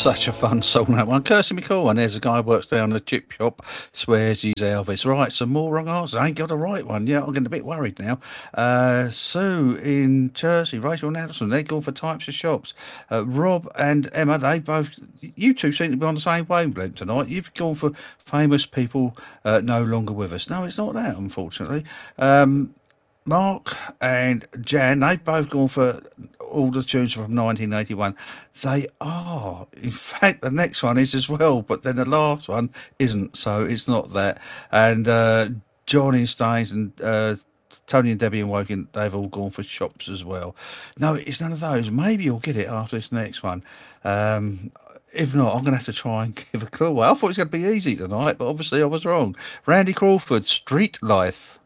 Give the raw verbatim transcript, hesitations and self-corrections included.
such a fun song, that one. Kirsty McCall, and there's a guy who works down the chip shop, swears he's Elvis. Right, some more wrong answers. I ain't got the right one. Yeah, I'm getting a bit worried now. Uh, Sue in Jersey, Rachel Nelson, they're going for types of shops. Uh, Rob and Emma, they both, you two seem to be on the same wavelength tonight. You've gone for famous people uh, no longer with us. No, it's not that, unfortunately. Um, Mark and Jan, they've both gone for all the tunes from nineteen eighty-one. They are. In fact, the next one is as well, but then the last one isn't, so it's not that. And uh, Johnny Staines and uh, Tony and Debbie and Woking, they've all gone for shops as well. No, it's none of those. Maybe you'll get it after this next one. Um, if not, I'm going to have to try and give a clue away. I thought it was going to be easy tonight, but obviously I was wrong. Randy Crawford, Street Life.